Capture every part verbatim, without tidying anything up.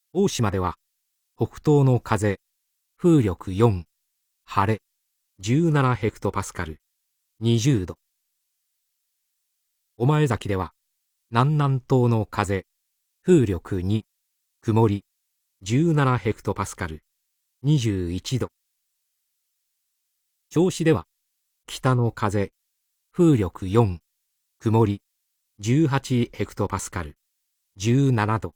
大島では、北東の風、風力よん、晴れ、じゅうななヘクトパスカル、にじゅうど。御前崎では、南南東の風、風力に、曇り、じゅうななヘクトパスカル、にじゅういちど。銚子では、北の風、風力よん、曇り、じゅうはちヘクトパスカル、じゅうななど。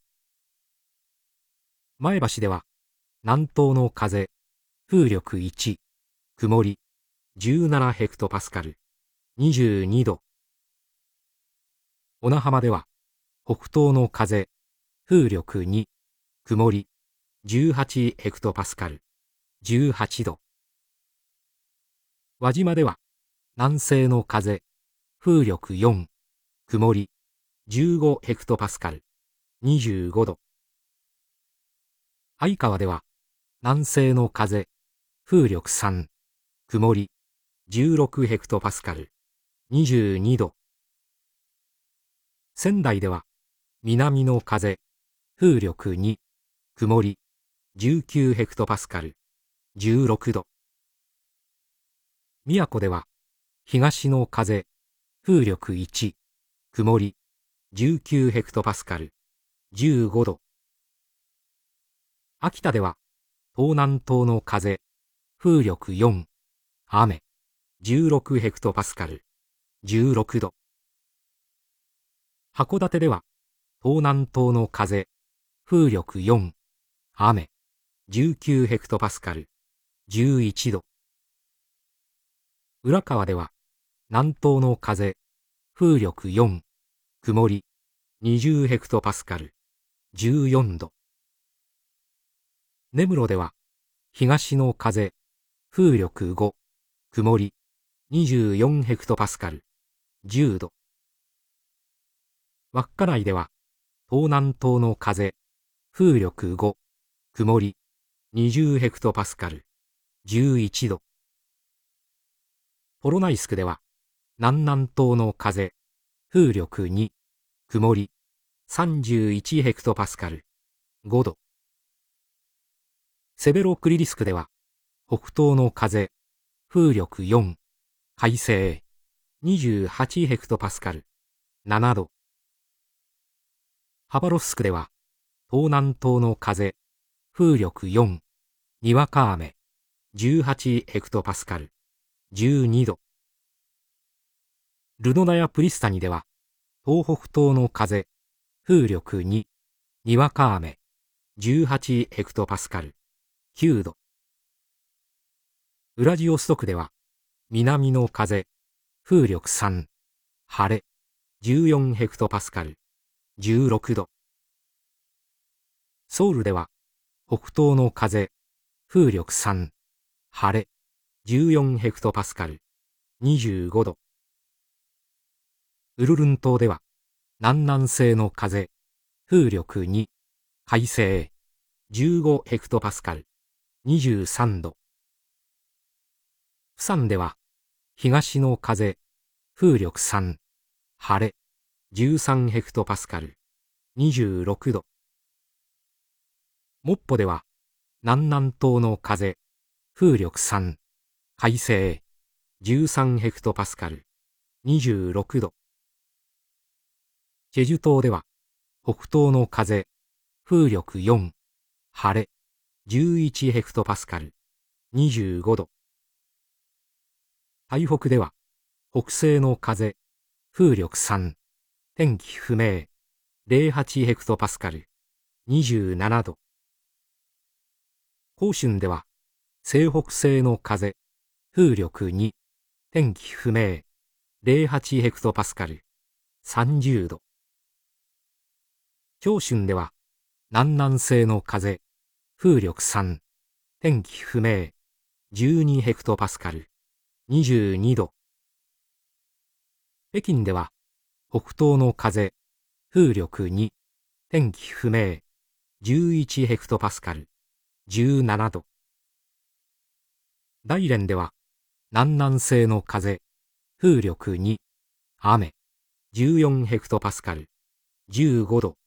前橋では、南東の風、風力いち、曇り、じゅうななヘクトパスカル、にじゅうにど。小名浜では、北東の風、風力に、曇り、じゅうはちヘクトパスカル、じゅうはちど。輪島では、南西の風、風力よん、曇り、じゅうごヘクトパスカル、にじゅうごど。相川では、南西の風、風力さん、曇り、じゅうろくヘクトパスカル、にじゅうにど。仙台では、南の風、風力に、曇り、じゅうきゅうヘクトパスカル、じゅうろくど。宮古では、東の風、風力いち、曇り、じゅうきゅうヘクトパスカル、じゅうごど。秋田では、東南東の風、風力よん、雨、じゅうろくヘクトパスカル、じゅうろくど。函館では、東南東の風、風力よん、雨、じゅうきゅうヘクトパスカル、じゅういちど。浦河では、南東の風、風力よん、曇り、にじゅうヘクトパスカル、じゅうよんど。根室では、東の風、風力ご、曇り、にじゅうよんヘクトパスカル、じゅうど。稚内では、東南東の風、風力ご、曇り、にじゅうヘクトパスカル、じゅういちど。ポロナイスクでは、南南東の風、風力に、曇り、さんじゅういちヘクトパスカル、ごど。セベロクリリスクでは、北東の風、風力よん、快晴、にじゅうはちヘクトパスカル、ななど。ハバロフスクでは、東南東の風、風力よん、にわか雨、じゅうはちヘクトパスカル、じゅうにど。ルノナやプリスタニでは、東北東の風、風力に、にわか雨、じゅうはちヘクトパスカル、きゅうど。ウラジオストクでは、南の風、風力さん、晴れ、じゅうよんヘクトパスカル、じゅうろくど。ソウルでは、北東の風、風力さん、晴れ、じゅうよんヘクトパスカル、にじゅうごど。ウルルン島では、南南西の風、風力に、快晴、じゅうごヘクトパスカル、にじゅうさんど。プサンでは、東の風、風力さん、晴れ、じゅうさんヘクトパスカル、にじゅうろくど。モッポでは、南南東の風、風力さん、快晴、じゅうさんヘクトパスカル、にじゅうろくど。チェジュ島では、北東の風、風力よん、晴れ、じゅういちヘクトパスカル、にじゅうごど。台北では、北西の風、風力さん、天気不明、ゼロはちヘクトパスカル、にじゅうななど。広春では、西北西の風、風力に、天気不明、ゼロはちヘクトパスカル、さんじゅうど。長春では、南南西の風、風力さん、天気不明、じゅうにヘクトパスカル、にじゅうにど。北京では、北東の風、風力に、天気不明、じゅういちヘクトパスカル、じゅうななど。大連では、南南西の風、風力に、雨、じゅうよんヘクトパスカル、じゅうごど。